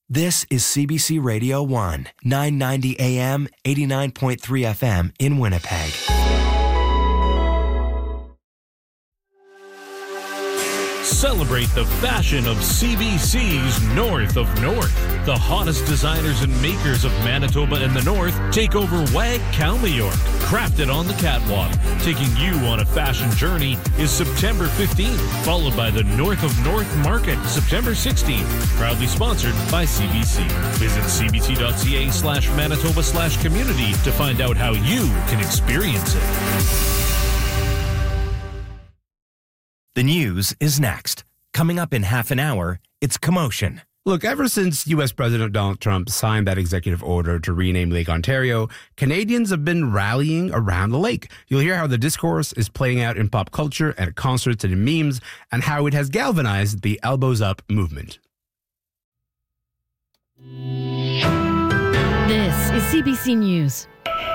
This is CBC Radio 1, 990 AM, 89.3 FM in Winnipeg. Celebrate the fashion of CBC's North of North. The hottest designers and makers of Manitoba and the North take over WAG Kalmayork, crafted on the catwalk. Taking you on a fashion journey is September 15th, followed by the North of North Market, September 16th, proudly sponsored by CBC. Visit cbc.ca/Manitoba/community to find out how you can experience it. The news is next. Coming up in half an hour, it's Commotion. Look, ever since U.S. President Donald Trump signed that executive order to rename Lake Ontario, Canadians have been rallying around the lake. You'll hear how the discourse is playing out in pop culture, at concerts and in memes, and how it has galvanized the Elbows Up movement. This is CBC News.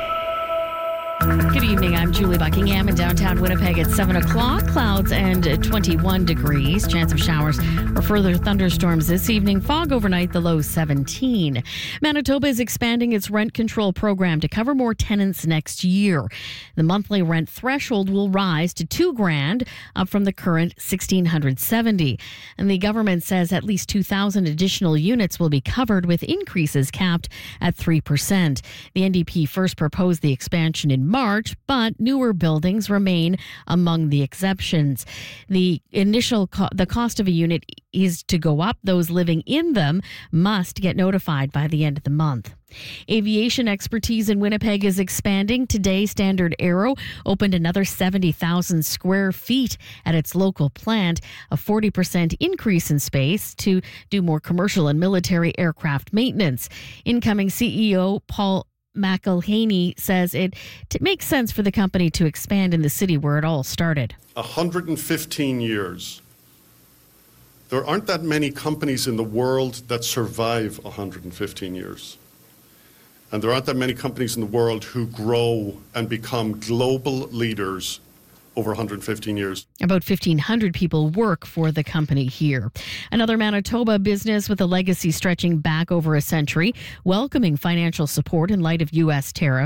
Good evening, I'm Julie Buckingham in downtown Winnipeg at 7 o'clock. Clouds and 21 degrees. Chance of showers or further thunderstorms this evening. Fog overnight, the low 17. Manitoba is expanding its rent control program to cover more tenants next year. The monthly rent threshold will rise to $2,000, up from the current $1,670. And the government says at least 2,000 additional units will be covered, with increases capped at 3%. The NDP first proposed the expansion in March, but newer buildings remain among the exceptions. The cost of a unit is to go up. Those living in them must get notified by the end of the month. Aviation expertise in Winnipeg is expanding. Today, Standard Aero opened another 70,000 square feet at its local plant, a 40% increase in space to do more commercial and military aircraft maintenance. Incoming CEO Paul McElhaney says it makes sense for the company to expand in the city where it all started. 115 years. There aren't that many companies in the world that survive 115 years. And there aren't that many companies in the world who grow and become global leaders over 115 years. About 1,500 people work for the company here. Another Manitoba business with a legacy stretching back over a century, welcoming financial support in light of U.S. tariffs.